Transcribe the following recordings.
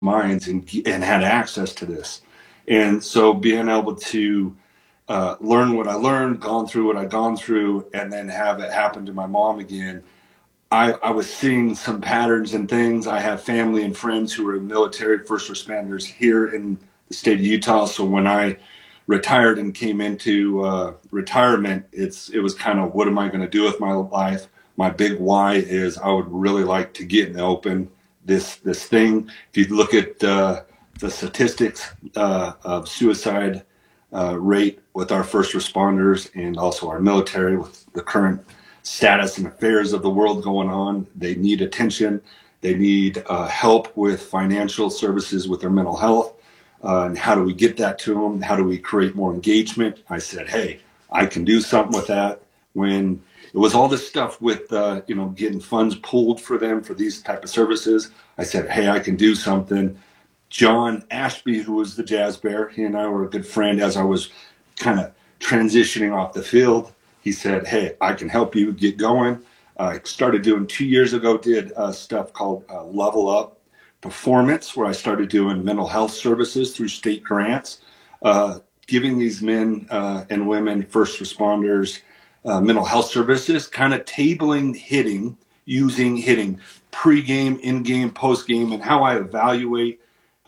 minds and had access to this. And so being able to learn what I learned, gone through what I'd gone through, and then have it happen to my mom again, I was seeing some patterns and things. I have family and friends who are military first responders here in the state of Utah. So when I retired and came into retirement, it was kind of, what am I going to do with my life? My big why is I would really like to get in the open this thing. If you look at the statistics of suicide rate with our first responders and also our military, with the current status and affairs of the world going on, they need attention. They need help with financial services with their mental health. And how do we get that to them? How do we create more engagement? I said, hey, I can do something with that. When it was all this stuff with, getting funds pulled for them for these type of services, I said, hey, I can do something. John Ashby, who was the Jazz Bear, he and I were a good friend as I was kind of transitioning off the field. He said, hey, I can help you get going. I started doing 2 years ago, did stuff called Level Up Performance, where I started doing mental health services through state grants, giving these men and women, first responders, mental health services, kind of tabling using hitting pre-game, in-game, post-game, and how I evaluate,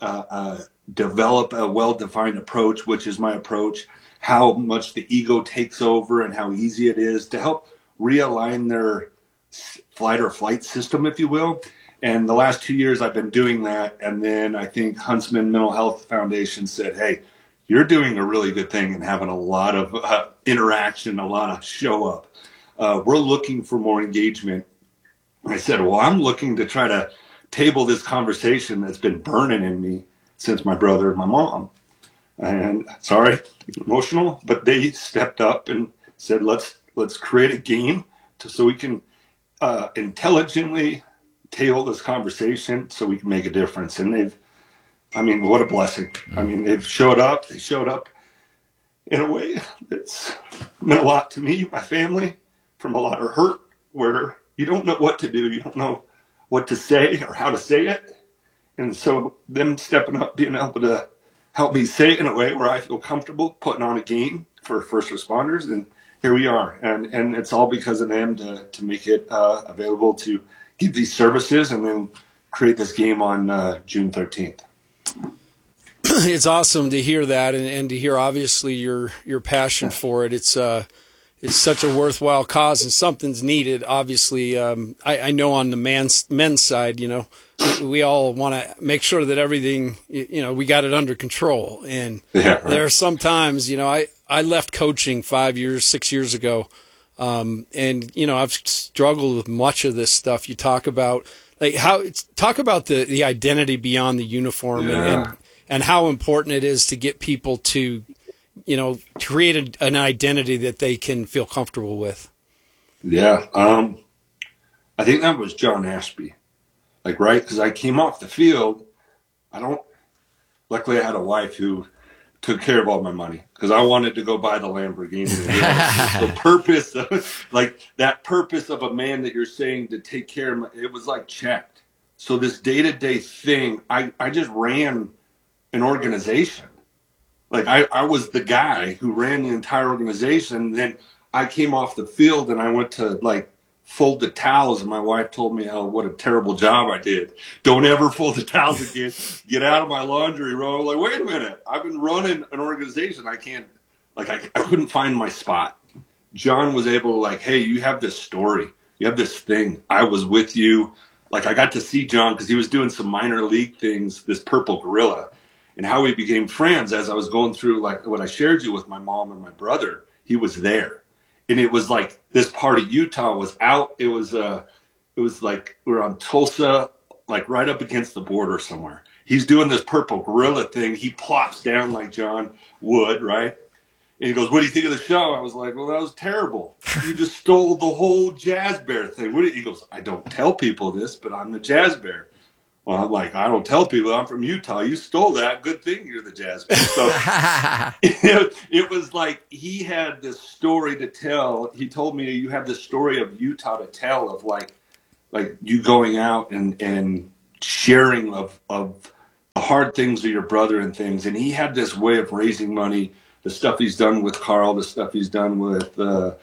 develop a well-defined approach, which is my approach, how much the ego takes over and how easy it is to help realign their flight or flight system, if you will. And the last 2 years I've been doing that. And then I think Huntsman Mental Health Foundation said, hey, you're doing a really good thing and having a lot of interaction, a lot of show up. We're looking for more engagement. I said, well, I'm looking to try to table this conversation that's been burning in me since my brother and my mom. And sorry, emotional, but they stepped up and said, let's create a game so we can intelligently table this conversation so we can make a difference. And what a blessing. They've showed up. They showed up in a way that's meant a lot to me, my family, from a lot of hurt where you don't know what to do. You don't know what to say or how to say it. And so them stepping up, being able to help me say it in a way where I feel comfortable putting on a game for first responders. And here we are. And it's all because of them to make it available to give these services and then create this game on June 13th. It's awesome to hear that and to hear obviously your passion for it. It's such a worthwhile cause and something's needed. Obviously, I know on the men's side, we all want to make sure that everything, we got it under control. And there are some times, I left coaching 6 years ago. And I've struggled with much of this stuff. You talk about the identity beyond the uniform and how important it is to get people to, create an identity that they can feel comfortable with. Yeah. I think that was John Ashby. Right. Because I came off the field. Luckily I had a wife who took care of all my money because I wanted to go buy the Lamborghini. The purpose of that purpose of a man that you're saying to take care of, it was checked. So this day-to-day thing, I just ran an organization. I was the guy who ran the entire organization. Then I came off the field and I went to fold the towels, and my wife told me what a terrible job I did. Don't ever fold the towels again. Get out of my laundry room. I'm wait a minute. I've been running an organization. I can't, I couldn't find my spot. John was able to hey, you have this story. You have this thing. I was with you. I got to see John because he was doing some minor league things, this Purple Gorilla, and how we became friends as I was going through what I shared you with my mom and my brother. He was there. And it was this part of Utah was out. It was we're on Tulsa, right up against the border somewhere. He's doing this Purple Gorilla thing. He plops down like John would, right? And he goes, what do you think of the show? I was like, well, that was terrible. You just stole the whole Jazz Bear thing. He goes, I don't tell people this, but I'm the Jazz Bear. Well, I'm I don't tell people I'm from Utah. You stole that. Good thing you're the Jazz Bear. So it was he had this story to tell. He told me, you have this story of Utah to tell of you going out and sharing of hard things are your brother and things. And he had this way of raising money, the stuff he's done with Carl, the stuff he's done with,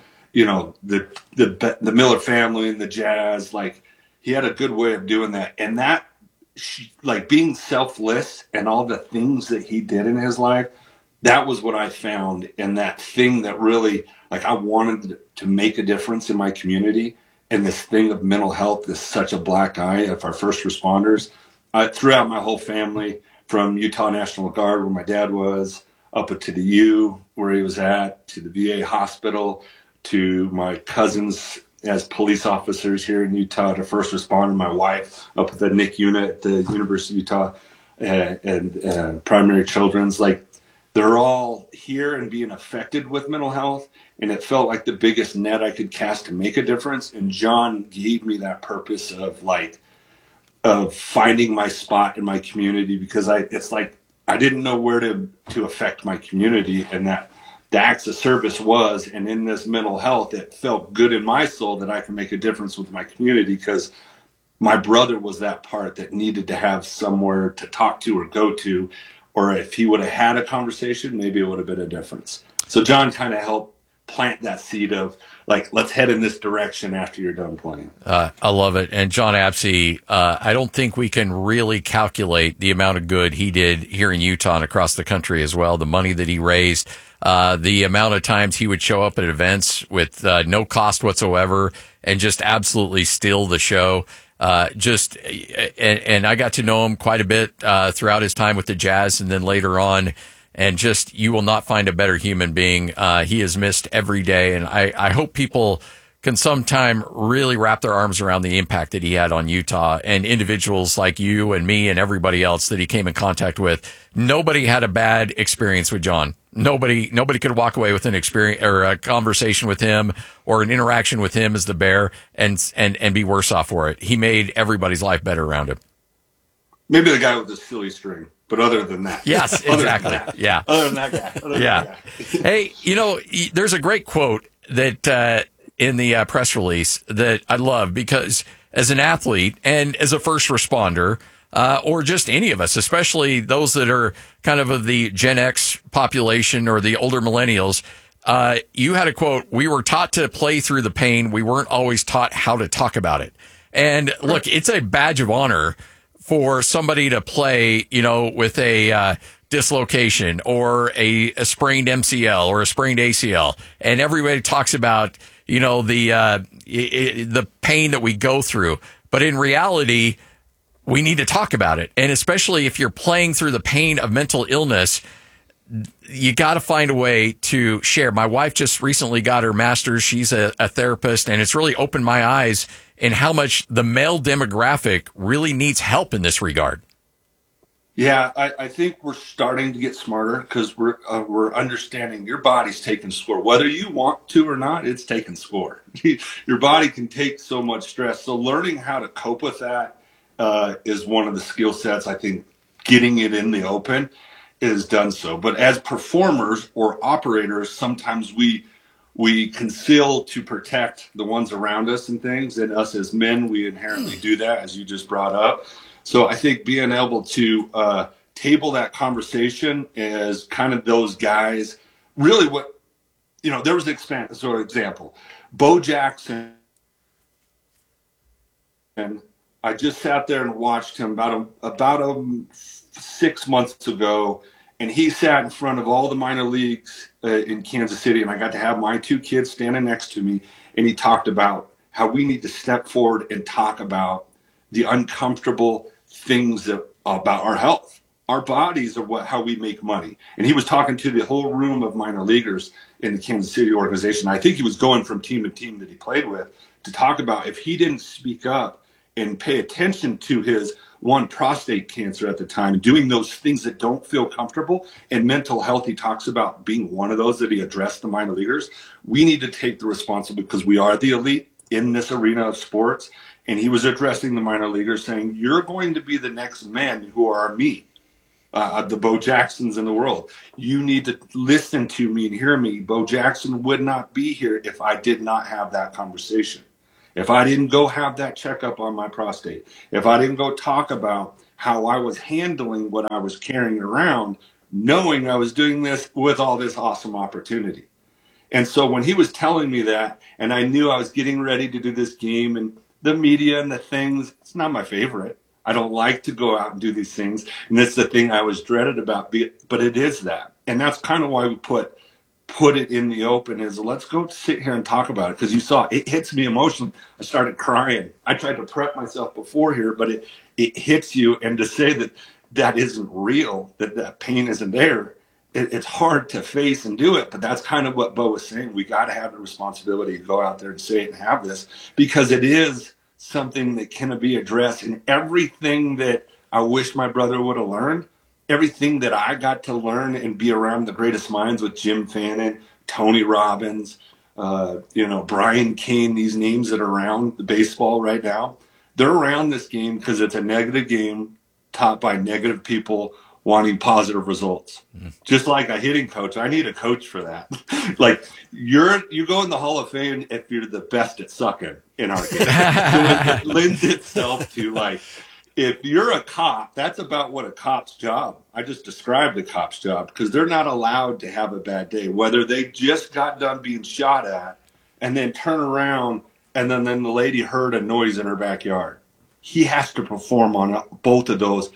the Miller family and the Jazz. Like, he had a good way of doing that. And that, like, being selfless and all the things that he did in his life, that was what I found. And that thing that really, like, I wanted to make a difference in my community. And this thing of mental health is such a black eye of our first responders. Throughout my whole family, from Utah National Guard, where my dad was, up to the U, where he was at, to the VA hospital, to my cousins as police officers here in Utah, to first responder, my wife up at the NIC unit at the University of Utah, and primary children's. Like, they're all here and being affected with mental health. And it felt like the biggest net I could cast to make a difference. And John gave me that purpose of finding my spot in my community, because it's like I didn't know where to affect my community, and that the acts of service was, and in this mental health, it felt good in my soul that I can make a difference with my community, because my brother was that part that needed to have somewhere to talk to or go to, or if he would have had a conversation, maybe it would have been a difference. So John kind of helped plant that seed of, like, let's head in this direction after you're done playing. I love it. And John Apsey, I don't think we can really calculate the amount of good he did here in Utah and across the country as well. The money that he raised, the amount of times he would show up at events with no cost whatsoever and just absolutely steal the show. And I got to know him quite a bit throughout his time with the Jazz, and then later on. And just, you will not find a better human being. He is missed every day. And I hope people can sometime really wrap their arms around the impact that he had on Utah and individuals like you and me and everybody else that he came in contact with. Nobody had a bad experience with John. Nobody could walk away with an experience or a conversation with him or an interaction with him as the Bear and be worse off for it. He made everybody's life better around him. Maybe the guy with the silly string. But other than that. Yes, exactly. Yeah. Other than that guy. Yeah. Hey, there's a great quote that in the press release that I love, because as an athlete and as a first responder, or just any of us, especially those that are kind of the Gen X population or the older millennials, you had a quote, "We were taught to play through the pain. We weren't always taught how to talk about it." And look, it's a badge of honor for somebody to play, with a dislocation or a sprained MCL or a sprained ACL, and everybody talks about, the pain that we go through. But in reality, we need to talk about it, and especially if you're playing through the pain of mental illness, you got to find a way to share. My wife just recently got her master's. She's a therapist, and it's really opened my eyes in how much the male demographic really needs help in this regard. Yeah, I think we're starting to get smarter, because we're understanding your body's taking score. Whether you want to or not, it's taking score. Your body can take so much stress. So learning how to cope with that is one of the skill sets. I think getting it in the open is done so. But as performers or operators, sometimes we conceal to protect the ones around us and things. And us as men, we inherently do that, as you just brought up. So I think being able to table that conversation as kind of those guys, really there was an example. Bo Jackson, and I just sat there and watched him about 6 months ago. And he sat in front of all the minor leagues in Kansas City, and I got to have my two kids standing next to me, and he talked about how we need to step forward and talk about the uncomfortable things about our health. Our bodies are how we make money. And he was talking to the whole room of minor leaguers in the Kansas City organization. I think he was going from team to team that he played with to talk about, if he didn't speak up and pay attention to his prostate cancer at the time, doing those things that don't feel comfortable, and mental health, he talks about being one of those that he addressed the minor leaguers. We need to take the responsibility, because we are the elite in this arena of sports. And he was addressing the minor leaguers, saying, you're going to be the next men who are me, the Bo Jacksons in the world. You need to listen to me and hear me. Bo Jackson would not be here if I did not have that conversation. If I didn't go have that checkup on my prostate, if I didn't go talk about how I was handling what I was carrying around, knowing I was doing this with all this awesome opportunity. And so when he was telling me that, and I knew I was getting ready to do this game, and the media and the things, it's not my favorite. I don't like to go out and do these things. And that's the thing I was dreaded about, but it is that. And that's kind of why we put it in the open, is let's go sit here and talk about it. Because you saw it hits me emotionally. I started crying. I tried to prep myself before here, but it hits you. And to say that that isn't real, that pain isn't there, it's hard to face and do it. But that's kind of what Bo was saying. We got to have the responsibility to go out there and say it and have this, because it is something that can be addressed. And everything that I wish my brother would have learned, everything that I got to learn and be around the greatest minds with Jim Fannin, Tony Robbins, Brian Kane, these names that are around the baseball right now, they're around this game because it's a negative game taught by negative people wanting positive results. Just like a hitting coach, I need a coach for that. Like you go in the Hall of Fame if you're the best at sucking in our game. So it lends itself to, like, if you're a cop, that's about what a cop's job. I just described the cop's job, because they're not allowed to have a bad day, whether they just got done being shot at and then turn around and then the lady heard a noise in her backyard. He has to perform on both of those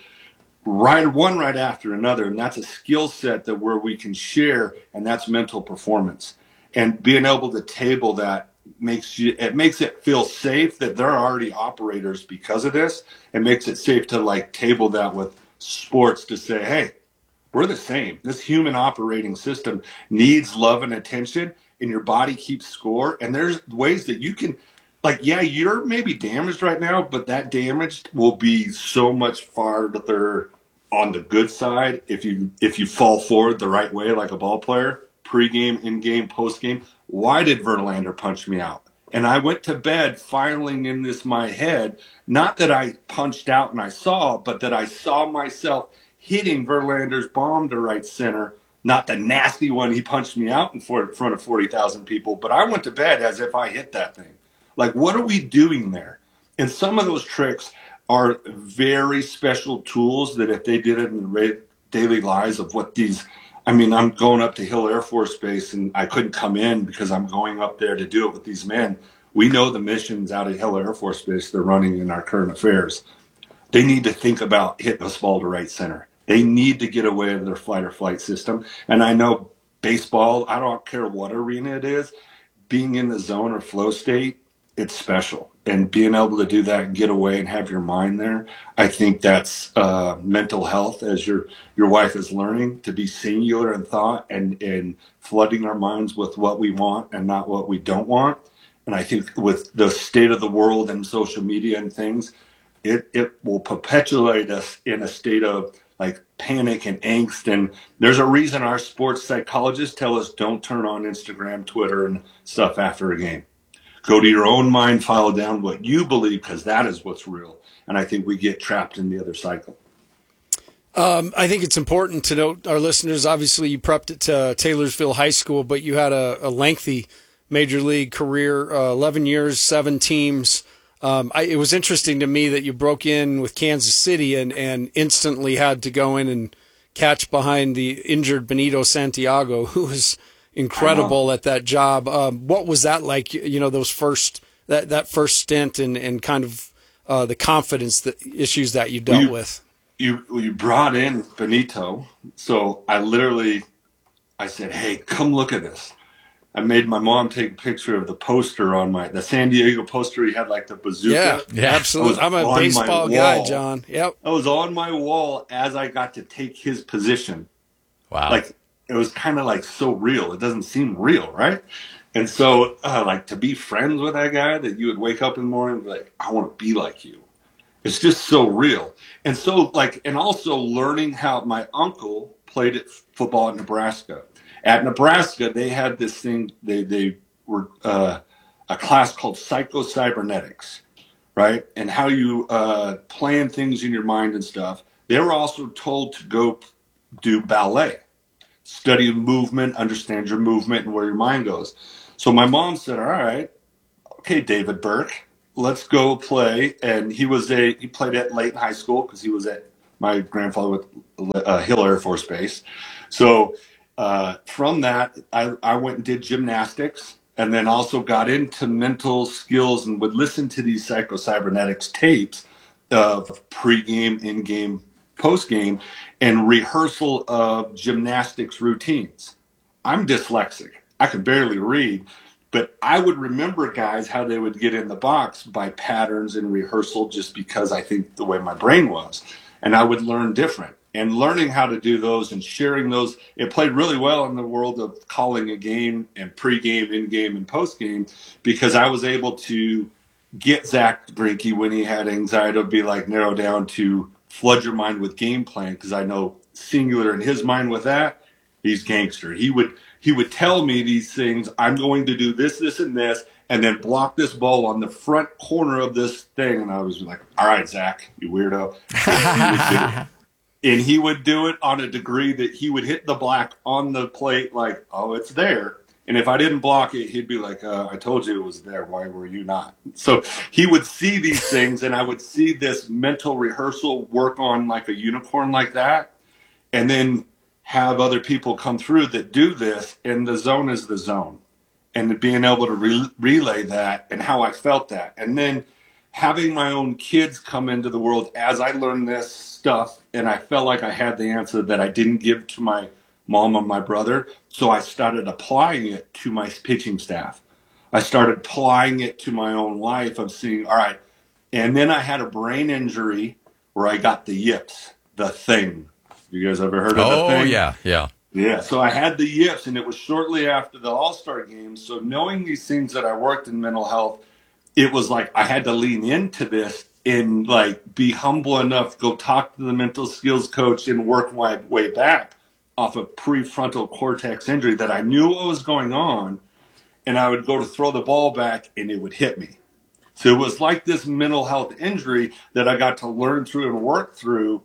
one right after another, and that's a skill set that where we can share, and that's mental performance. And being able to table that makes it feel safe that they're already operators because of this. It makes it safe to, like, table that with sports, to say, hey, we're the same. This human operating system needs love and attention, and your body keeps score. And there's ways that you can, like, yeah, you're maybe damaged right now, but that damage will be so much farther on the good side if you fall forward the right way, like a ball player, pregame, in-game, post-game. Why did Verlander punch me out? And I went to bed filing in this my head, not that I punched out and I saw, but that I saw myself hitting Verlander's bomb to right center, not the nasty one he punched me out in front of 40,000 people, but I went to bed as if I hit that thing. Like, what are we doing there? And some of those tricks are very special tools that if they did it in the daily lives of what these, I mean, I'm going up to Hill Air Force Base and I couldn't come in because I'm going up there to do it with these men. We know the missions out of Hill Air Force Base they're running in our current affairs. They need to think about hitting this ball to right center. They need to get away with their fight or flight system. And I know baseball, I don't care what arena it is, being in the zone or flow state, it's special. And being able to do that and get away and have your mind there, I think that's mental health, as your wife is learning to be singular in thought and flooding our minds with what we want and not what we don't want. And I think with the state of the world and social media and things, it will perpetuate us in a state of, like, panic and angst. And there's a reason our sports psychologists tell us don't turn on Instagram, Twitter, and stuff after a game. Go to your own mind, file down what you believe, because that is what's real. And I think we get trapped in the other cycle. I think it's important to note, our listeners, obviously you prepped at Taylorsville High School, but you had a lengthy major league career, 11 years, 7 teams. It was interesting to me that you broke in with Kansas City and instantly had to go in and catch behind the injured Benito Santiago, who was incredible at that job. What was that like? Those that first stint and kind of the confidence issues that you dealt with. You brought in Benito, so I said, "Hey, come look at this." I made my mom take a picture of the poster on the San Diego poster. He had, like, the bazooka. Yeah, absolutely. I'm a baseball guy, John. Yep. I was on my wall as I got to take his position. Wow. Like, it was kind of, like, so real. It doesn't seem real, right? And so, like, to be friends with that guy, that you would wake up in the morning and be like, I want to be like you. It's just so real. And so, like, and also learning how my uncle played football at Nebraska. At Nebraska, they had this thing, they were a class called psycho-cybernetics, right? And how you plan things in your mind and stuff. They were also told to go do ballet, study movement, understand your movement and where your mind goes. So my mom said, all right, okay, David Burke, let's go play. And he played at Layton High School because he was at My grandfather with Hill Air Force Base. So from that, I went and did gymnastics, and then also got into mental skills and would listen to these psycho-cybernetics tapes of pre-game, in-game, post-game, and rehearsal of gymnastics routines. I'm dyslexic. I can barely read, but I would remember guys how they would get in the box by patterns and rehearsal, just because I think the way my brain was. And I would learn different. And learning how to do those and sharing those, it played really well in the world of calling a game and pre-game, in-game, and post-game, because I was able to get Zach Brinke when he had anxiety to be like narrow down to flood your mind with game plan, because I know singular in his mind with that, he's gangster. He would tell me these things. I'm going to do this, this, and this, and then block this ball on the front corner of this thing. And I was like, all right, Zach, you weirdo. And he would do it on a degree that he would hit the black on the plate like, oh, it's there. And if I didn't block it, he'd be like, I told you it was there. Why were you not? So he would see these things, and I would see this mental rehearsal work on like a unicorn like that, and then have other people come through that do this, and the zone is the zone. And being able to relay that and how I felt that. And then having my own kids come into the world as I learned this stuff, and I felt like I had the answer that I didn't give to my mom and my brother. So I started applying it to my pitching staff. I started applying it to my own life of seeing, all right. And then I had a brain injury where I got the yips, the thing. You guys ever heard of the thing? Oh, yeah, yeah. Yeah, so I had the yips, and it was shortly after the All-Star Games. So knowing these things that I worked in mental health, it was like I had to lean into this and like be humble enough, go talk to the mental skills coach and work my way back off a prefrontal cortex injury that I knew what was going on, and I would go to throw the ball back and it would hit me. So it was like this mental health injury that I got to learn through and work through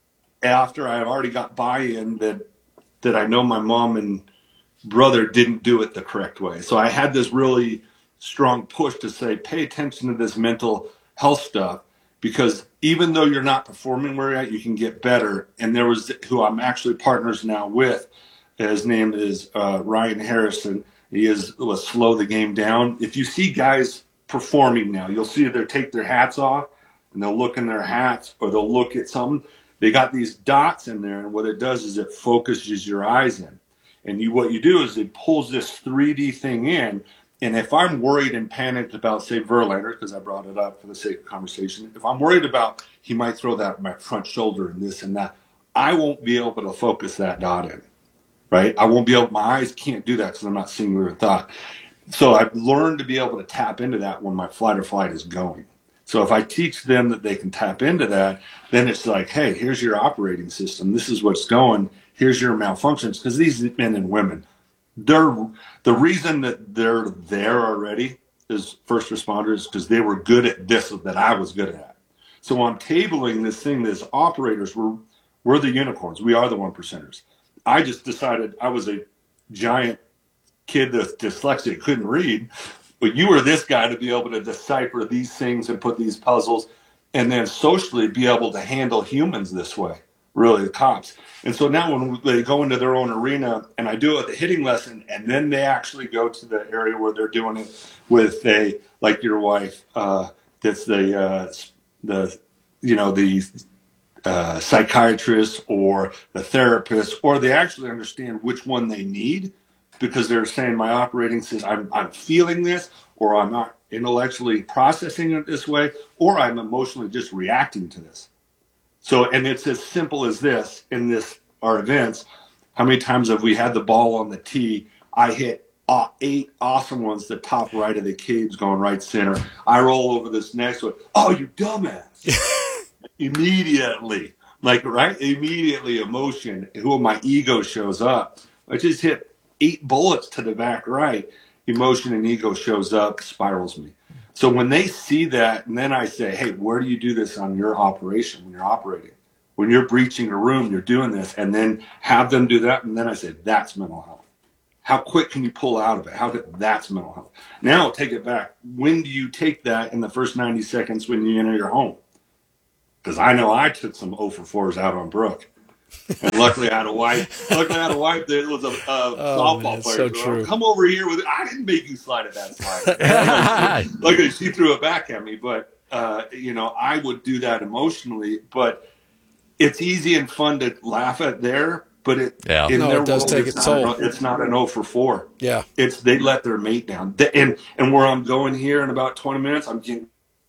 after I already got buy-in that I know my mom and brother didn't do it the correct way. So I had this really strong push to say, pay attention to this mental health stuff, because even though you're not performing where you're at, you can get better. And there was who I'm actually partners now with. His name is Ryan Harrison. Was Slow the Game Down. If you see guys performing now, you'll see they take their hats off and they'll look in their hats, or they'll look at something. They got these dots in there, and what it does is it focuses your eyes in. And what you do is it pulls this 3D thing in. And if I'm worried and panicked about, say, Verlander, because I brought it up for the sake of conversation, if I'm worried about he might throw that my front shoulder and this and that, I won't be able to focus that dot in, right? I won't be able, my eyes can't do that because I'm not singular in thought. So I've learned to be able to tap into that when my flight or flight is going. So if I teach them that they can tap into that, then it's like, hey, here's your operating system. This is what's going. Here's your malfunctions. Because these men and women, the reason that they're there already as first responders because they were good at this that I was good at. So I'm tabling this thing as operators. We're the unicorns. We are the 1%ers. I just decided I was a giant kid that's dyslexic, couldn't read. But you were this guy to be able to decipher these things and put these puzzles, and then socially be able to handle humans this way, really, the cops. And so now when they go into their own arena, and I do it at the hitting lesson, and then they actually go to the area where they're doing it with like your wife, that's the psychiatrist or the therapist, or they actually understand which one they need, because they're saying my operating system, I'm feeling this, or I'm not intellectually processing it this way, or I'm emotionally just reacting to this. So, and it's as simple as this in our events. How many times have we had the ball on the tee? I hit 8 awesome ones, the top right of the cage going right center. I roll over this next one. Oh, you dumbass. Immediately, immediately emotion. Who my ego shows up. I just hit 8 bullets to the back right, emotion and ego shows up, spirals me. So when they see that, and then I say, hey, where do you do this on your operation when you're operating? When you're breaching a room, you're doing this, and then have them do that, and then I say, that's mental health. How quick can you pull out of it? That's mental health. Now take it back. When do you take that in the first 90 seconds when you enter your home? because I know I took some 0 for 4s out on Brooke. And luckily I had a wife. Luckily I had a wife that was a Oh man, softball it's player. so So, true. come over here with it. I didn't make you slide at that slide. Luckily she threw it back at me. But, I would do that emotionally. But it's easy and fun to laugh at there. But in No, their it does world, take its toll. it's not an 0 for 4. Yeah. It's they let their mate down. And where I'm going here in about 20 minutes, I'm getting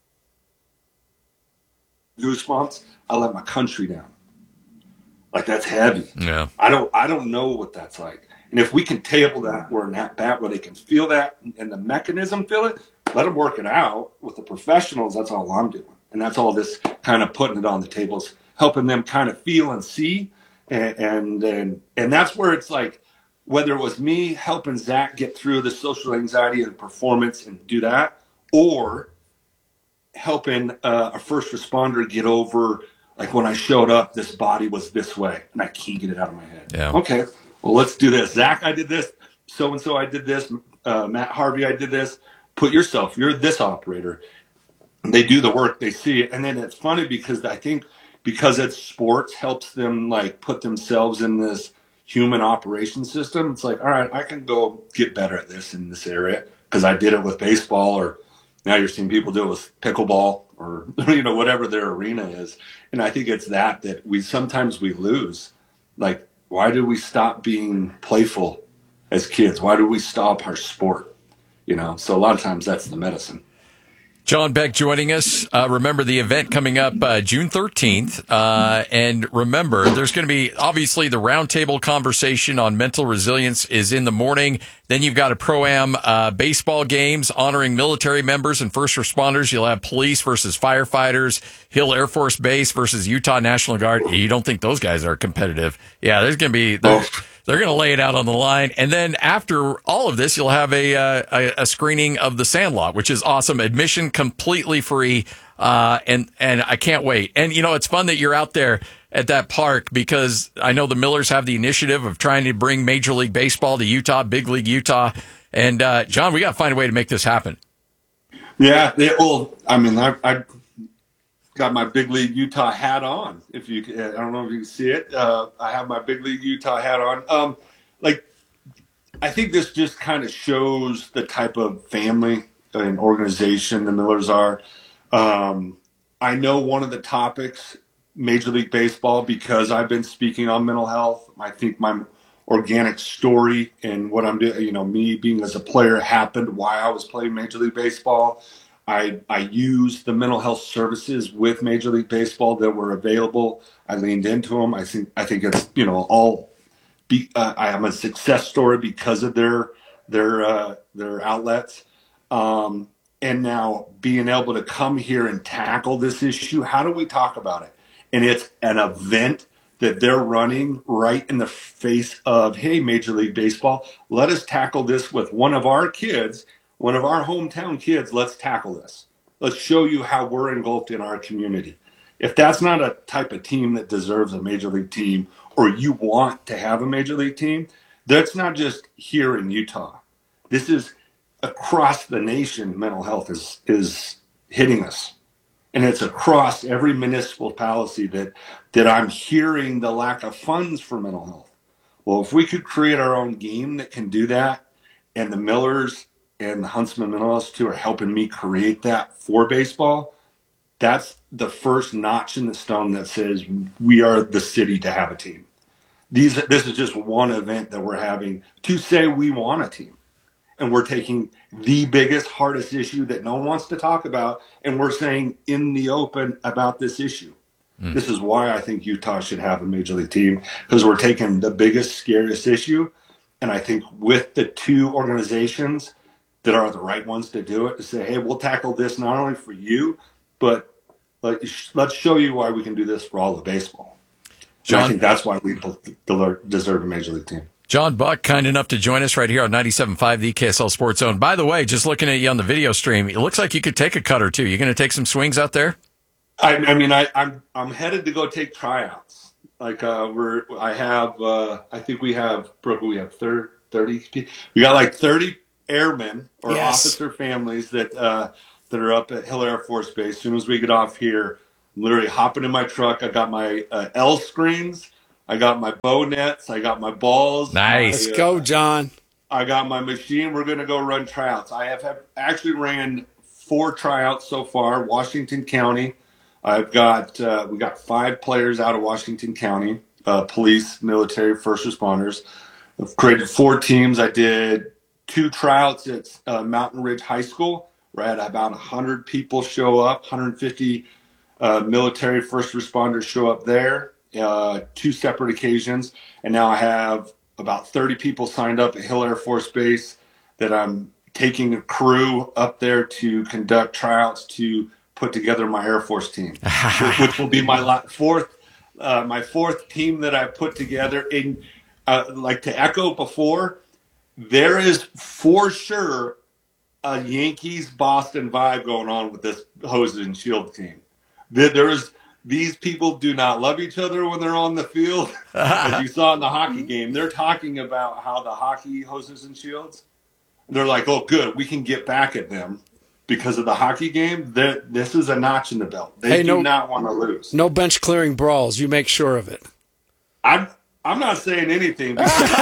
goosebumps. I let my country down. Like, that's heavy. Yeah. I don't know what that's like. And if we can table that where they can feel that and the mechanism feel it, let them work it out with the professionals. That's all I'm doing. And that's all this kind of putting it on the tables, helping them kind of feel and see. And that's where it's like, whether it was me helping Zach get through the social anxiety and performance and do that, or helping a first responder get over, like, when I showed up, this body was this way and I can't get it out of my head. Yeah. Okay, well, let's do this. Zach, I did this. So-and-so, I did this. Matt Harvey, I did this. Put yourself, you're this operator. And they do the work, they see it. And then it's funny because I think because it's sports helps them like put themselves in this human operation system. It's like, all right, I can go get better at this in this area because I did it with baseball, or now you're seeing people do it with pickleball, or whatever their arena is. And I think it's that we sometimes we lose. Like, why do we stop being playful as kids? Why do we stop our sport? So a lot of times that's the medicine. John Beck joining us. Remember the event coming up June 13th. And remember, there's going to be obviously the roundtable conversation on mental resilience is in the morning. Then you've got a pro-am baseball games honoring military members and first responders. You'll have police versus firefighters, Hill Air Force Base versus Utah National Guard. You don't think those guys are competitive? Yeah, there's going to be... They're going to lay it out on the line. And then after all of this, you'll have a screening of The Sandlot, which is awesome. Admission completely free. And I can't wait. And, it's fun that you're out there at that park because I know the Millers have the initiative of trying to bring Major League Baseball to Utah, Big League Utah. And, John, we got to find a way to make this happen. Yeah. I got my Big League Utah hat on. I don't know if you can see it. I have my Big League Utah hat on. I think this just kind of shows the type of family and organization the Millers are. I know one of the topics, Major League Baseball, because I've been speaking on mental health. I think my organic story and what I'm doing, me being as a player happened while I was playing Major League Baseball. I used the mental health services with Major League Baseball that were available. I leaned into them. I think it's I am a success story because of their outlets. And now being able to come here and tackle this issue, how do we talk about it? And it's an event that they're running right in the face of, hey, Major League Baseball, let us tackle this with one of our kids, one of our hometown kids. Let's tackle this. Let's show you how we're engulfed in our community. If that's not a type of team that deserves a Major League team, or you want to have a Major League team, that's not just here in Utah. This is across the nation. Mental health is hitting us. And it's across every municipality that I'm hearing the lack of funds for mental health. Well, if we could create our own game that can do that, and the Millers and the Huntsman Mental Health Institute are helping me create that for baseball, that's the first notch in the stone that says we are the city to have a team. This is just one event that we're having to say we want a team. And we're taking the biggest, hardest issue that no one wants to talk about, and we're saying in the open about this issue. This is why I think Utah should have a Major League team, because we're taking the biggest, scariest issue. And I think with the two organizations that are the right ones to do it, to say, hey, we'll tackle this not only for you, but let's show you why we can do this for all of baseball. John, I think that's why we deserve a Major League team. John Buck, kind enough to join us right here on 97.5, the KSL Sports Zone. By the way, just looking at you on the video stream, it looks like you could take a cut or two. You going to take some swings out there? I'm headed to go take tryouts. I think we have 30. We got like 30 airmen or officer families that are up at Hill Air Force Base. As soon as we get off here, literally hopping in my truck. I got my L screens. I got my bow nets. I got my balls. Nice. Let's go, John. I got my machine. We're going to go run tryouts. I have actually ran 4 tryouts so far. Washington County. We got 5 players out of Washington County, police, military, first responders. I've created 4 teams. I did 2 tryouts at Mountain Ridge High School. Where I had about 100 people show up, 150 military first responders show up there, 2 separate occasions. And now I have about 30 people signed up at Hill Air Force Base that I'm taking a crew up there to conduct tryouts to put together my Air Force team, which will be my fourth team that I put together. And like to echo before, there is for sure a Yankees-Boston vibe going on with this Hoses and Shield team. These people do not love each other when they're on the field. As you saw in the hockey game, they're talking about how the hockey Hoses and Shields, they're like, oh, good, we can get back at them because of the hockey game. This is a notch in the belt. They do not want to lose. No bench clearing brawls. You make sure of it. I'm not saying anything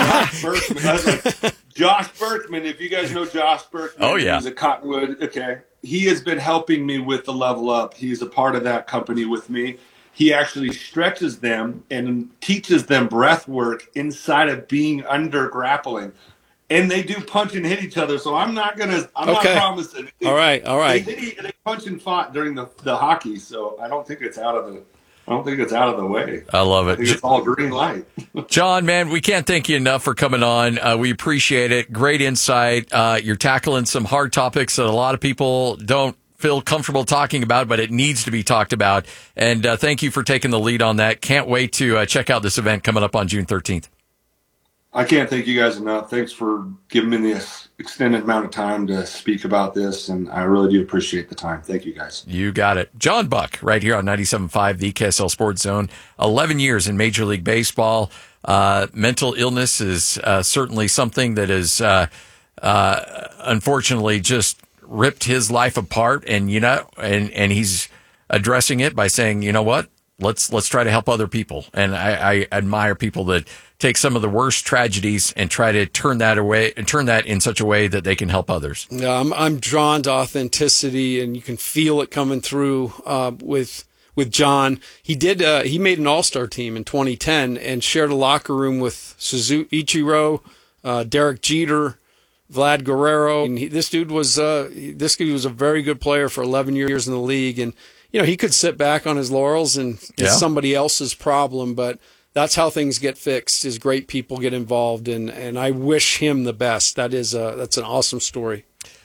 because Josh Berkman, if you guys know Josh Berkman, he's a Cottonwood. Okay. He has been helping me with the Level Up. He's a part of that company with me. He actually stretches them and teaches them breath work inside of being under grappling. And they do punch and hit each other. So I'm not promising. All right. They punch and fought during the hockey. So I don't think it's out of the way. I love it. I think it's all green light. John, man, we can't thank you enough for coming on. We appreciate it. Great insight. You're tackling some hard topics that a lot of people don't feel comfortable talking about, but it needs to be talked about. And thank you for taking the lead on that. Can't wait to check out this event coming up on June 13th. I can't thank you guys enough. Thanks for giving me this extended amount of time to speak about this, and I really do appreciate the time. Thank you, guys. You got it. John Buck, right here on 97.5, the KSL Sports Zone. 11 years in Major League Baseball. Mental illness is certainly something that is unfortunately just ripped his life apart, and and he's addressing it by saying, you know what? Let's try to help other people. And I admire people that take some of the worst tragedies and try to turn that in such a way that they can help others. Yeah, I'm drawn to authenticity, and you can feel it coming through with John. He made an all-star team in 2010 and shared a locker room with Ichiro, Derek Jeter, Vlad Guerrero. And this dude was a very good player for 11 years in the league, and he could sit back on his laurels and it's somebody else's problem, but that's how things get fixed, is great people get involved, and I wish him the best. That's an awesome story.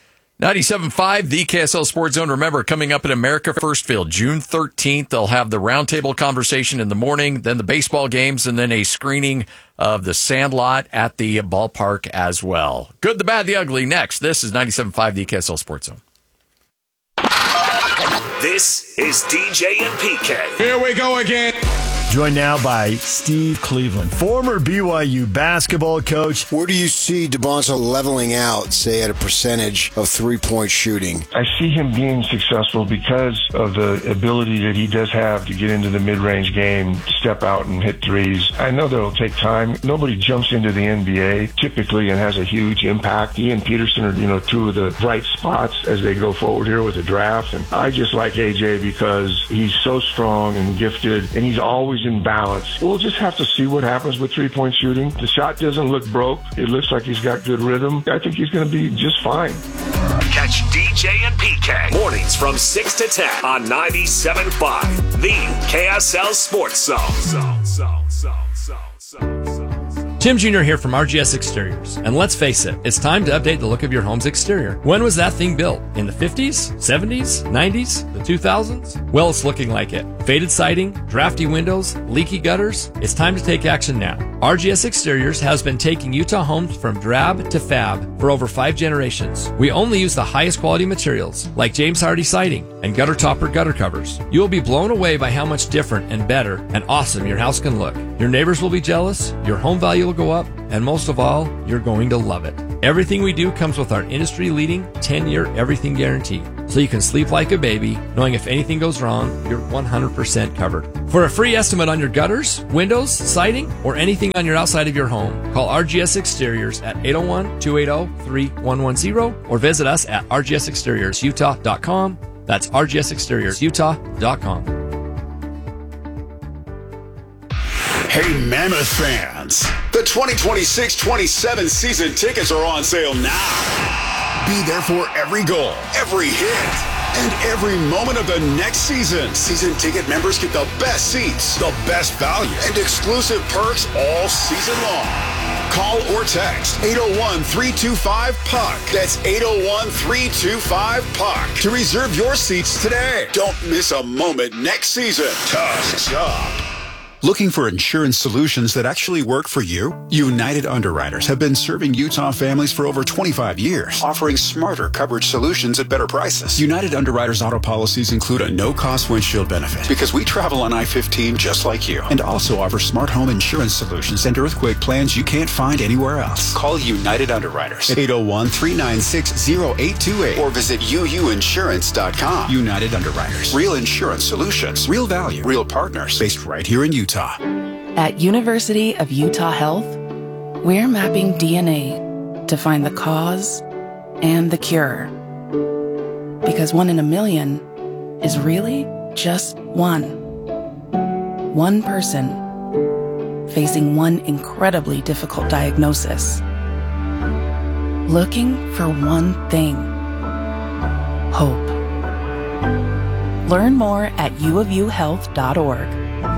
97.5, the KSL Sports Zone. Remember, coming up at America First Field, June 13th, they'll have the roundtable conversation in the morning, then the baseball games, and then a screening of The Sandlot at the ballpark as well. Good, the bad, the ugly. Next, this is 97.5, the KSL Sports Zone. This is DJ and PK. Here we go again. Joined now by Steve Cleveland, former BYU basketball coach. Where do you see DeBonzo leveling out, say, at a percentage of three-point shooting? I see him being successful because of the ability that he does have to get into the mid-range game, step out and hit threes. I know that it'll take time. Nobody jumps into the NBA typically and has a huge impact. He and Peterson are, two of the bright spots as they go forward here with the draft. And I just like AJ because he's so strong and gifted, and he's always in balance. We'll just have to see what happens with three-point shooting. The shot doesn't look broke. It looks like he's got good rhythm. I think he's going to be just fine. Catch DJ and PK mornings from 6 to 10 on 97.5, the KSL Sports Zone. Tim Jr. here from RGS Exteriors. And let's face it, it's time to update the look of your home's exterior. When was that thing built? In the 50s? 70s? 90s? The 2000s? Well, it's looking like it. Faded siding, drafty windows, leaky gutters. It's time to take action now. RGS Exteriors has been taking Utah homes from drab to fab for over 5 generations. We only use the highest quality materials, like James Hardy siding and gutter topper gutter covers. You will be blown away by how much different and better and awesome your house can look. Your neighbors will be jealous, your home value will go up, and most of all, you're going to love it. Everything we do comes with our industry-leading 10-year everything guarantee. so you can sleep like a baby, knowing if anything goes wrong, you're 100% covered. For a free estimate on your gutters, windows, siding, or anything on your outside of your home, call RGS Exteriors at 801-280-3110 or visit us at rgsexteriorsutah.com. That's rgsexteriorsutah.com. Hey, Mammoth fans, the 2026-27 season tickets are on sale now. Be there for every goal, every hit, and every moment of the next season. Season ticket members get the best seats, the best value, and exclusive perks all season long. Call or text 801-325-PUCK. That's 801-325-PUCK to reserve your seats today. Don't miss a moment next season. Tusk's up. Looking for insurance solutions that actually work for you? United Underwriters have been serving Utah families for over 25 years, offering smarter coverage solutions at better prices. United Underwriters auto policies include a no-cost windshield benefit because we travel on I-15 just like you, and also offer smart home insurance solutions and earthquake plans you can't find anywhere else. Call United Underwriters at 801-396-0828 or visit uuinsurance.com. United Underwriters. Real insurance solutions, real value, real partners, based right here in Utah. At University of Utah Health, we're mapping DNA to find the cause and the cure. Because 1 in a million is really just one. One person facing one incredibly difficult diagnosis. Looking for one thing: hope. Learn more at uofuhealth.org.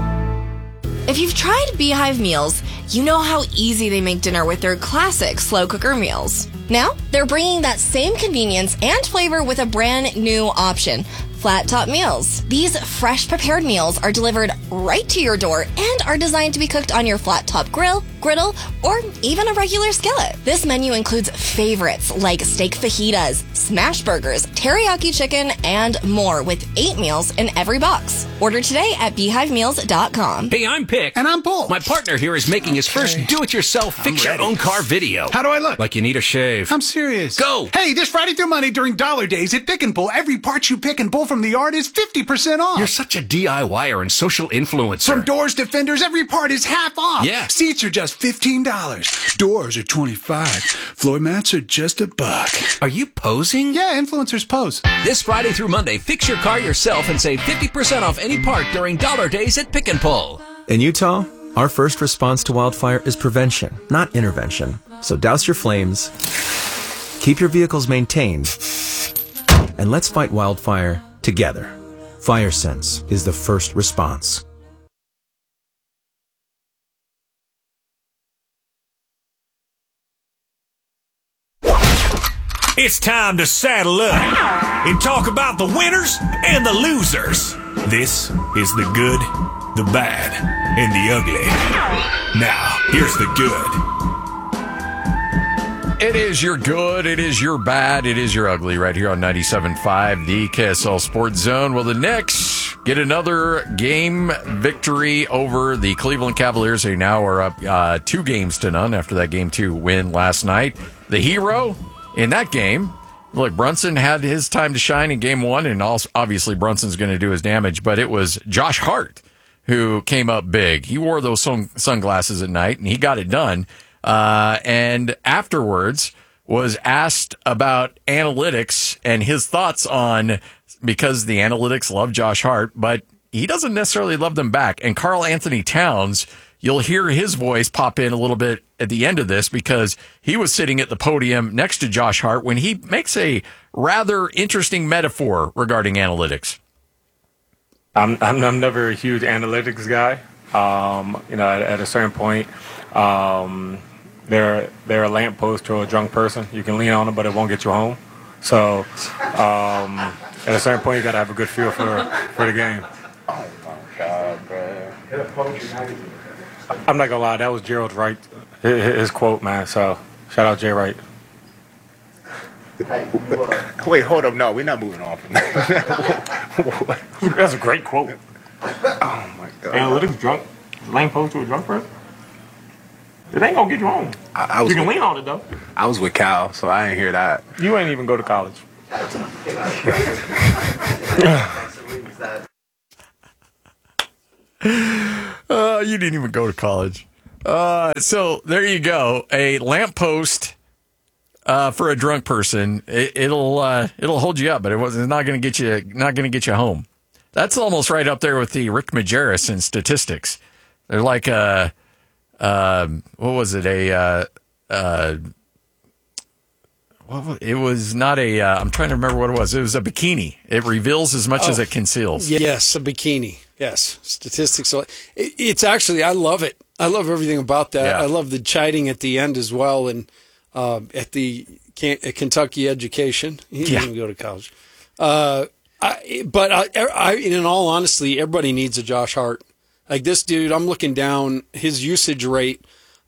If you've tried Beehive meals, you know how easy they make dinner with their classic slow cooker meals. Now, they're bringing that same convenience and flavor with a brand new option: Flat Top Meals. These fresh prepared meals are delivered right to your door and are designed to be cooked on your flat top grill, griddle, or even a regular skillet. This menu includes favorites like steak fajitas, smash burgers, teriyaki chicken, and more, with 8 meals in every box. Order today at beehivemeals.com. Hey, I'm Pick. And I'm Paul. My partner here is making his first do-it-yourself fix-your-own-car video. How do I look? Like you need a shave. I'm serious. Go! Hey, this Friday through Monday during Dollar Days at Pick and Pull, every part you pick and pull from the yard is 50% off. You're such a DIYer and social influencer. From doors to fenders, every part is half off. Yeah. Seats are just $15. Doors are $25. Floor mats are just $1. Are you posing? Yeah, influencers pose. This Friday through Monday, fix your car yourself and save 50% off any part during Dollar Days at Pick and Pull. In Utah, our first response to wildfire is prevention, not intervention. So douse your flames, keep your vehicles maintained, and let's fight wildfire together. FireSense is the first response. It's time to saddle up and talk about the winners and the losers. This is the good, the bad, and the ugly. Now, here's the good. It is your good, it is your bad, it is your ugly right here on 97.5, the KSL Sports Zone. Well, the Knicks get another game victory over the Cleveland Cavaliers. They now are up 2-0 after that Game 2 win last night. The hero in that game, look, Brunson had his time to shine in Game 1, and also, obviously Brunson's going to do his damage, but it was Josh Hart who came up big. He wore those sunglasses at night, and he got it done. And afterwards was asked about analytics and his thoughts on, because the analytics love Josh Hart, but he doesn't necessarily love them back. And Karl Anthony Towns, you'll hear his voice pop in a little bit at the end of this, because he was sitting at the podium next to Josh Hart when he makes a rather interesting metaphor regarding analytics. I'm never a huge analytics guy. At a certain point, they're a lamppost to a drunk person. You can lean on them, but it won't get you home. So at a certain point, you got to have a good feel for the game. Oh my God, bro! I'm not gonna lie, that was Gerald Wright, his quote, man. So shout out Jay Wright. Wait, hold up. No, we're not moving on from that. That's a great quote. Oh, my God. Analytics drunk, lamppost to a drunk person? It ain't gonna get you home. You can lean on it, though. I was with Cal, so I ain't hear that. You ain't even go to college. You didn't even go to college. So there you go. A lamppost for a drunk person. It'll hold you up, but it's not going to get you home. That's almost right up there with the Rick Majerus in statistics. They're like what was it? It was not a. I'm trying to remember what it was. It was a bikini. It reveals as much as it conceals. Yes, a bikini. Yes, statistics. It's actually, I love it. I love everything about that. Yeah. I love the chiding at the end as well. And at Kentucky Education, he didn't even go to college. But in all honesty, everybody needs a Josh Hart. Like this dude, I'm looking down his usage rate.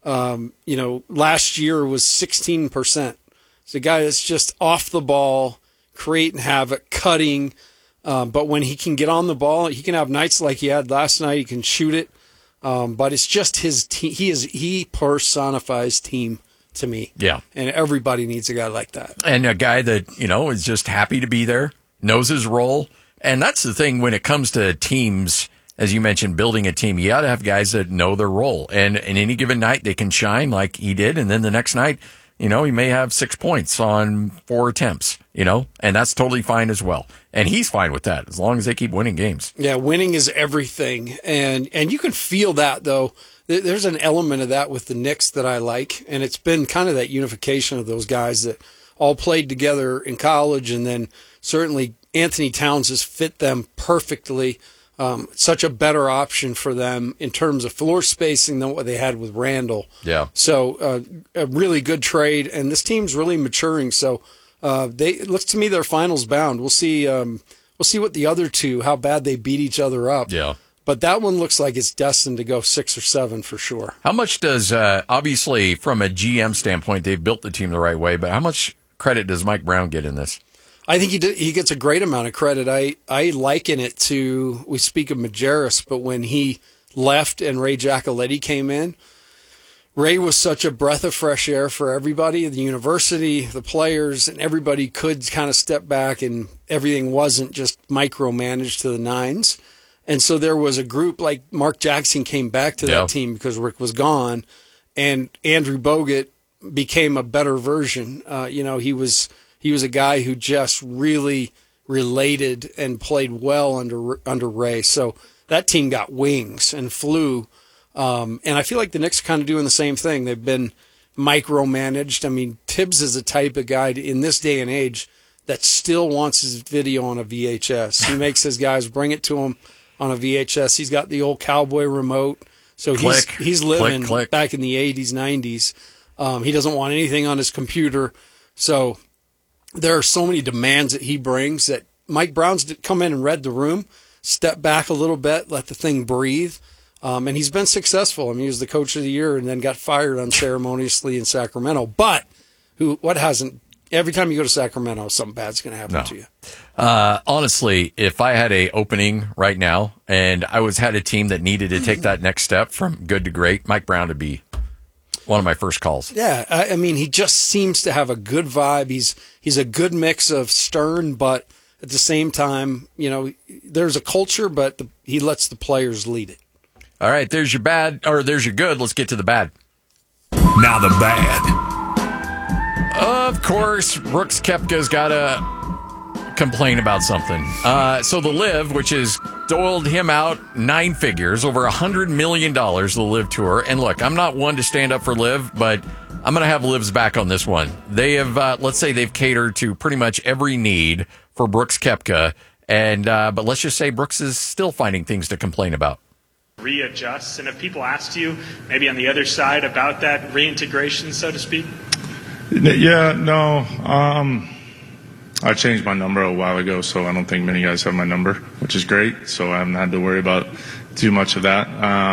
Last year was 16%. It's a guy that's just off the ball, creating havoc, cutting. But when he can get on the ball, he can have nights like he had last night. He can shoot it. But it's just his team. He personifies team to me. Yeah. And everybody needs a guy like that. And a guy that, is just happy to be there, knows his role. And that's the thing when it comes to teams, as you mentioned, building a team, you got to have guys that know their role. And in any given night, they can shine like he did. And then the next night, he may have 6 points on 4 attempts, and that's totally fine as well. And he's fine with that as long as they keep winning games. Yeah, winning is everything. And you can feel that, though. There's an element of that with the Knicks that I like, and it's been kind of that unification of those guys that all played together in college, and then certainly Anthony Towns has fit them perfectly. Such a better option for them in terms of floor spacing than what they had with Randall. Yeah. So a really good trade, and this team's really maturing. So it looks to me they're finals bound. We'll see. We'll see what the other two, how bad they beat each other up. Yeah. But that one looks like it's destined to go 6 or 7 for sure. How much does obviously from a GM standpoint they've built the team the right way, but how much credit does Mike Brown get in this? I think he gets a great amount of credit. I liken it to, we speak of Majerus, but when he left and Ray Giacoletti came in, Ray was such a breath of fresh air for everybody, the university, the players, and everybody could kind of step back and everything wasn't just micromanaged to the nines. And so there was a group like Mark Jackson came back to that team because Rick was gone, and Andrew Bogut became a better version. He was a guy who just really related and played well under Ray. So that team got wings and flew. And I feel like the Knicks are kind of doing the same thing. They've been micromanaged. I mean, Tibbs is the type of guy in this day and age that still wants his video on a VHS. He makes his guys bring it to him on a VHS. He's got the old cowboy remote. So he's living back in the 80s, 90s. He doesn't want anything on his computer. So there are so many demands that he brings that Mike Brown's come in and read the room, step back a little bit, let the thing breathe. And he's been successful. I mean, he was the coach of the year and then got fired unceremoniously in Sacramento. But what hasn't? Every time you go to Sacramento, something bad's going to happen to you. Honestly, if I had a opening right now and I had a team that needed to take that next step from good to great, Mike Brown would be one of my first calls. Yeah, I mean, he just seems to have a good vibe. He's a good mix of stern, but at the same time, there's a culture, but he lets the players lead it. All right, there's your bad, or there's your good. Let's get to the bad. Now the bad. Of course, Brooks Koepka's got to complain about something. So the LIV, which has doled him out 9 figures, over $100 million, the LIV Tour. And look, I'm not one to stand up for LIV, but I'm going to have LIV's back on this one. They have, let's say they've catered to pretty much every need for Brooks Koepka. And, but let's just say Brooks is still finding things to complain about. Readjusts, and if people asked you maybe on the other side about that reintegration, so to speak? Yeah, no. I changed my number a while ago, so I don't think many guys have my number, which is great. So I haven't had to worry about too much of that.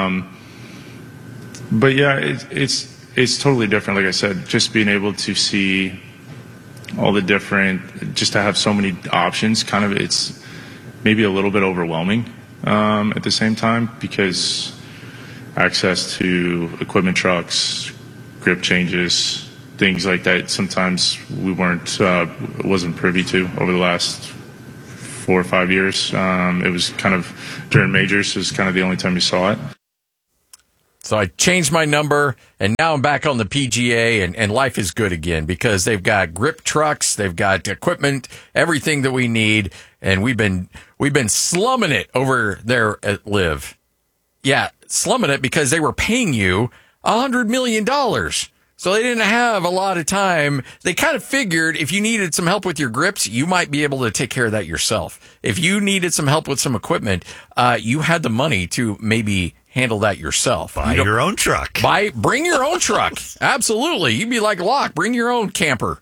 But yeah, it's totally different. Like I said, just being able to see all the different, just to have so many options, kind of it's maybe a little bit overwhelming at the same time, because access to equipment trucks, grip changes, things like that sometimes we wasn't privy to over the last 4 or 5 years. It was kind of during majors, it was kind of the only time you saw it. So I changed my number, and now I'm back on the PGA, and life is good again because they've got grip trucks, they've got equipment, everything that we need, and we've been slumming it over there at Live. Yeah, slumming it because they were paying you $100 million. So they didn't have a lot of time. They kind of figured if you needed some help with your grips, you might be able to take care of that yourself. If you needed some help with some equipment, you had the money to maybe handle that yourself. Buy your own truck. Bring your own truck. Absolutely. You'd be like Locke. Bring your own camper.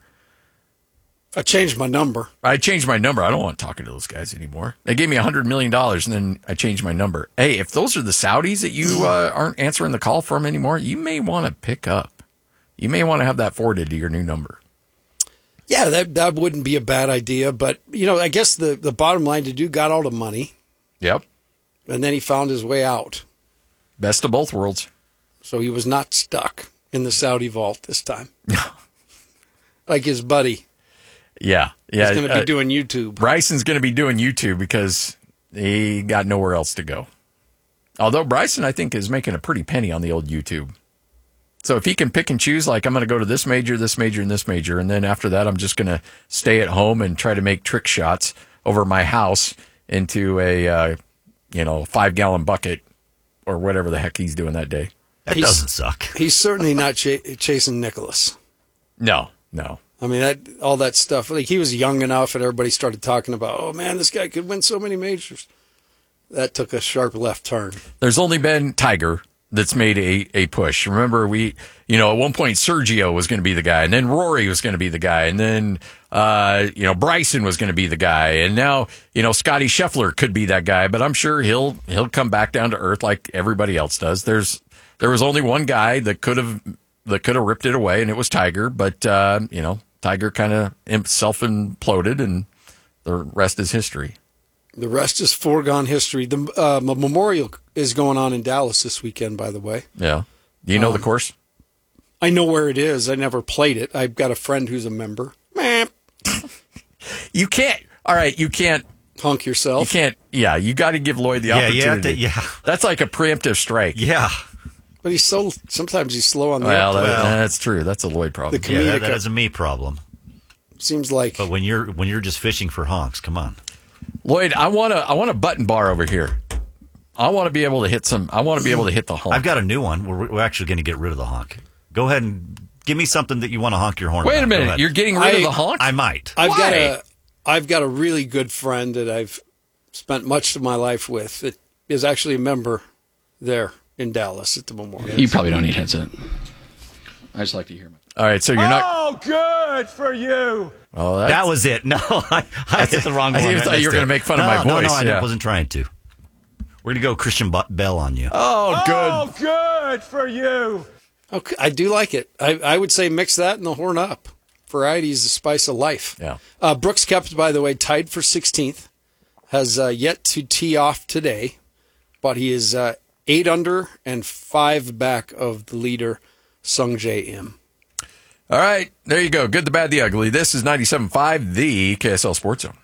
I changed my number. I changed my number. I don't want talking to those guys anymore. They gave me $100 million, and then I changed my number. Hey, if those are the Saudis that you aren't answering the call from anymore, you may want to pick up. You may want to have that forwarded to your new number. Yeah, that wouldn't be a bad idea. But, I guess the bottom line, the dude got all the money. Yep. And then he found his way out. Best of both worlds. So he was not stuck in the Saudi vault this time. Like his buddy. Yeah. He's going to be doing YouTube. Bryson's going to be doing YouTube because he got nowhere else to go. Although Bryson, I think, is making a pretty penny on the old YouTube. So if he can pick and choose, like I'm going to go to this major, and this major, and then after that I'm just going to stay at home and try to make trick shots over my house into a 5-gallon bucket or whatever the heck he's doing that day. That doesn't suck. He's certainly not chasing Nicholas. No. I mean, all that stuff. Like he was young enough, and everybody started talking about, oh man, this guy could win so many majors. That took a sharp left turn. There's only been Tiger that's made a push. Remember, at one point Sergio was going to be the guy, and then Rory was going to be the guy, and then Bryson was going to be the guy, and now Scotty Scheffler could be that guy. But I'm sure he'll come back down to earth like everybody else does. There was only one guy that could have ripped it away, and it was Tiger. But Tiger kind of self-imploded, and the rest is history. The rest is foregone history. The memorial is going on in Dallas this weekend, by the way. Yeah. Do you know the course? I know where it is. I never played it. I've got a friend who's a member. You can't. All right, you can't. Honk yourself. You can't. Yeah, you got to give Lloyd the opportunity. Yeah. That's like a preemptive strike. Yeah. But sometimes he's slow on the well, that's true. That's a Lloyd problem. Yeah, that is a me problem. Seems like. But when you're just fishing for honks, come on. Lloyd, I want a button bar over here. I want to be able to hit the honk. I've got a new one. We're actually going to get rid of the honk. Go ahead and give me something that you want to honk your horn. Wait a minute, you're getting rid of the honk? I might. I've got a really good friend that I've spent much of my life with that is actually a member there in Dallas at the memorial. You probably don't need headset. I just like to hear him. All right, so you're not. Oh, good for you. Oh, that was it. No, I hit the wrong one. I thought you were going to make fun of my voice. No, I wasn't trying to. We're going to go Christian Bell on you. Oh, good. Oh, good for you. Okay, I do like it. I would say mix that and the horn up. Variety is the spice of life. Yeah. Brooks Koepka, by the way, tied for 16th. Has yet to tee off today, but he is 8 under and 5 back of the leader, Sung Jae Im. All right, there you go. Good, the bad, the ugly. This is 97.5, the KSL Sports Zone.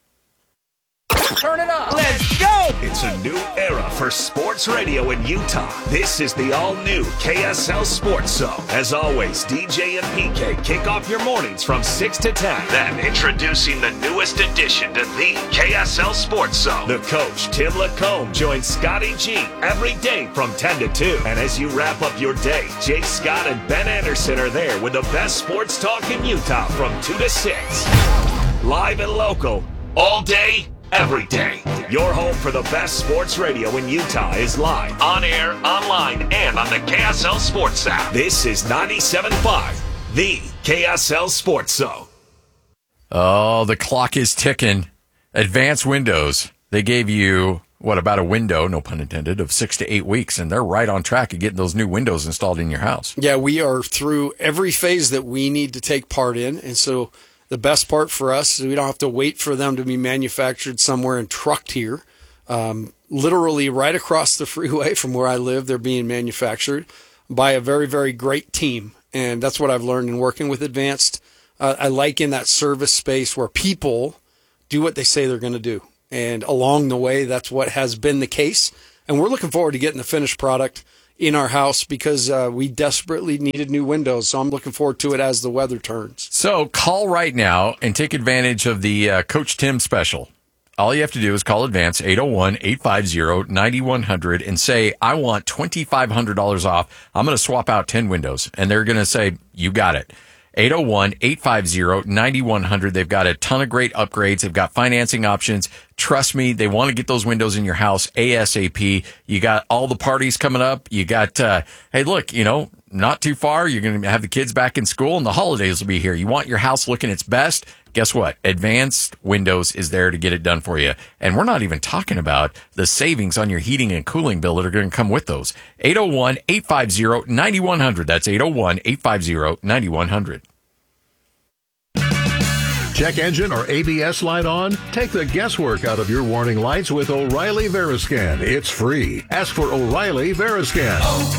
Turn it up. Let's go. It's a new era for sports radio in Utah. This is the all-new KSL Sports Zone. As always, DJ and PK kick off your mornings from 6 to 10. Then introducing the newest addition to the KSL Sports Zone. The coach, Tim Lacombe, joins Scotty G every day from 10 to 2. And as you wrap up your day, Jake Scott and Ben Anderson are there with the best sports talk in Utah from 2 to 6. Live and local, all day, every day. Your home for the best sports radio in Utah is live, on air, online, and on the KSL Sports app. This is 97.5, the KSL Sports Zone. Oh, the clock is ticking. Advanced Windows. They gave you, about a window, no pun intended, of 6 to 8 weeks, and they're right on track of getting those new windows installed in your house. Yeah, we are through every phase that we need to take part in, and so the best part for us is we don't have to wait for them to be manufactured somewhere and trucked here. Literally right across the freeway from where I live, they're being manufactured by a very, very great team. And that's what I've learned in working with Advanced. I like in that service space where people do what they say they're going to do. And along the way, that's what has been the case. And we're looking forward to getting the finished product in our house because we desperately needed new windows. So I'm looking forward to it as the weather turns. So call right now and take advantage of the Coach Tim special. All you have to do is call Advance 801-850-9100 and say, I want $2,500 off. I'm going to swap out 10 windows. And they're going to say, you got it. 801-850-9100. They've got a ton of great upgrades. They've got financing options. Trust me, they want to get those windows in your house ASAP. You got all the parties coming up. You got, hey, look, not too far. You're going to have the kids back in school and the holidays will be here. You want your house looking its best. Guess what? Advanced Windows is there to get it done for you. And we're not even talking about the savings on your heating and cooling bill that are going to come with those. 801-850-9100. That's 801-850-9100. Check engine or ABS light on? Take the guesswork out of your warning lights with O'Reilly Veriscan. It's free. Ask for O'Reilly Veriscan.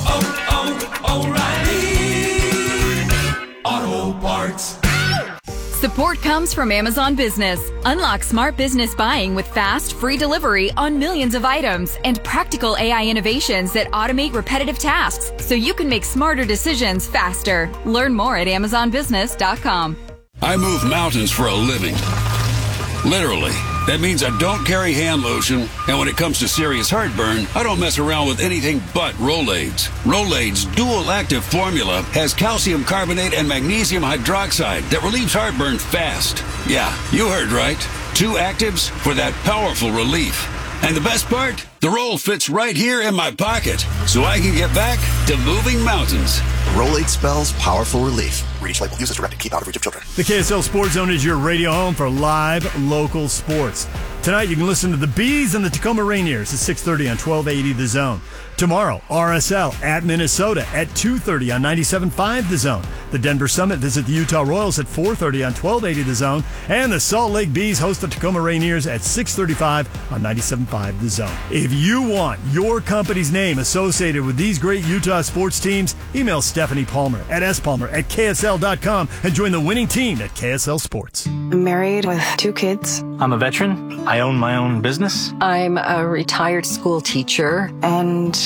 O'Reilly Auto Parts. Support comes from Amazon Business. Unlock smart business buying with fast, free delivery on millions of items and practical AI innovations that automate repetitive tasks so you can make smarter decisions faster. Learn more at AmazonBusiness.com. I move mountains for a living. Literally. That means I don't carry hand lotion, and when it comes to serious heartburn, I don't mess around with anything but Rolaids. Rolaids' dual-active formula has calcium carbonate and magnesium hydroxide that relieves heartburn fast. Yeah, you heard right. 2 actives for that powerful relief. And the best part? The roll fits right here in my pocket, so I can get back to moving mountains. Rolade spells powerful relief. Read each label. Use as directed. Keep out of reach of children. The KSL Sports Zone is your radio home for live local sports. Tonight you can listen to the Bees and the Tacoma Rainiers at 6:30 on 1280 The Zone. Tomorrow, RSL at Minnesota at 2:30 on 97.5 The Zone. The Denver Summit visit the Utah Royals at 4:30 on 1280 The Zone. And the Salt Lake Bees host the Tacoma Rainiers at 6:35 on 97.5 The Zone. If you want your company's name associated with these great Utah sports teams, email Stephanie Palmer at spalmer@ksl.com and join the winning team at KSL Sports. I'm married with 2 kids. I'm a veteran. I own my own business. I'm a retired school teacher. And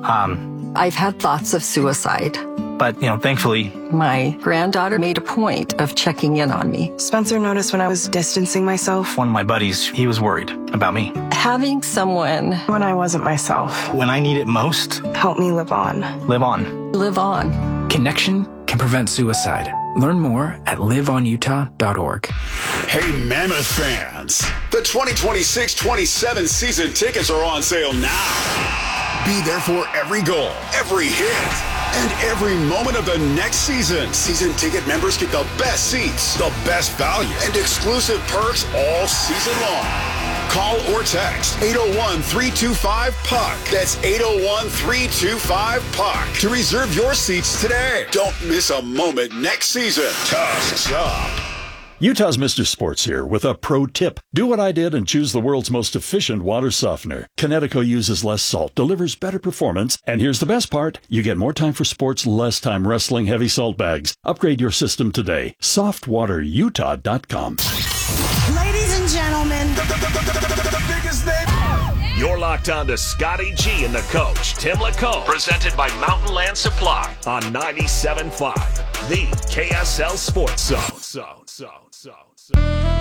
I've had thoughts of suicide. But, thankfully, my granddaughter made a point of checking in on me. Spencer noticed when I was distancing myself. One of my buddies, he was worried about me. Having someone when I wasn't myself. When I need it most. Help me live on. Live on. Live on. Connection can prevent suicide. Learn more at liveonutah.org. Hey, Mammoth fans, the 2026-27 season tickets are on sale now. Be there for every goal, every hit, and every moment of the next season. Season ticket members get the best seats, the best value, and exclusive perks all season long. Call or text 801-325-PUCK. That's 801-325-PUCK to reserve your seats today. Don't miss a moment next season. Tusk up. Utah's Mr. Sports here with a pro tip. Do what I did and choose the world's most efficient water softener. Kinetico uses less salt, delivers better performance, and here's the best part. You get more time for sports, less time wrestling heavy salt bags. Upgrade your system today. SoftwaterUtah.com. Ladies and gentlemen, the biggest name. You're locked on to Scotty G and the coach, Tim LaCombe, presented by Mountain Land Supply on 97.5, the KSL Sports Zone.